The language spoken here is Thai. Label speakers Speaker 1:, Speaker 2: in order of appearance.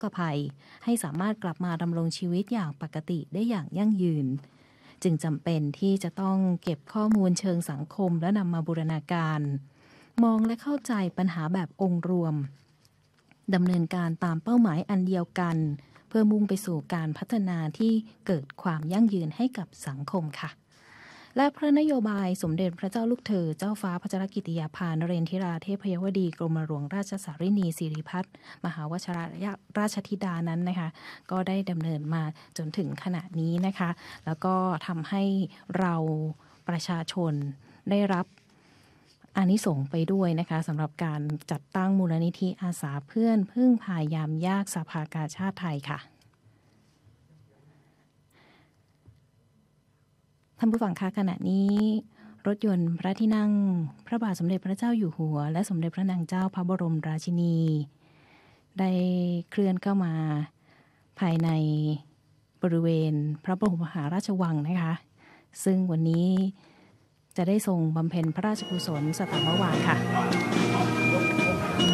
Speaker 1: ภัยให้สามารถกลับมาดำรงชีวิตอย่างปกติได้อย่างยั่งยืนจึงจำเป็นที่จะต้องเก็บข้อมูลเชิงสังคมและนำมาบูรณาการมองและเข้าใจปัญหาแบบองค์รวมดำเนินการตามเป้าหมายอันเดียวกันเพื่อมุ่งไปสู่การพัฒนาที่เกิดความยั่งยืนให้กับสังคมค่ะและพระนโยบายสมเด็จพระเจ้าลูกเธอเจ้าฟ้าพัชรกิติยาภานเรนทิราเทพยวดีกรมหลวงราชสารินีสิริพัฒน์มหาวชิราชธิดานั้นนะคะก็ได้ดำเนินมาจนถึงขณะนี้นะคะแล้วก็ทำให้เราประชาชนได้รับอานิสงส์ไปด้วยนะคะสำหรับการจัดตั้งมูลนิธิอาสาเพื่อนพึ่งพายามยากสภากาชาดไทยค่ะท่านผู้ฟังคะขณะนี้รถยนต์พระที่นั่งพระบาทสมเด็จพระเจ้าอยู่หัวและสมเด็จพระนางเจ้าพระบรมราชินีได้เคลื่อนเข้ามาภายในบริเวณพระบรมมหาราชวังนะคะซึ่งวันนี้จะได้ทรงบำเพ็ญพระราชกุศลสตมวาค่ะ